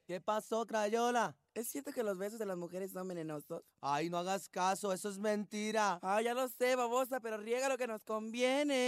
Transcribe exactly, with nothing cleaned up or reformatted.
¿Qué pasó, Crayola? ¿Es cierto que los besos de las mujeres son venenosos? Ay, no hagas caso, eso es mentira. Ah, ya lo sé, babosa, pero riega lo que nos conviene.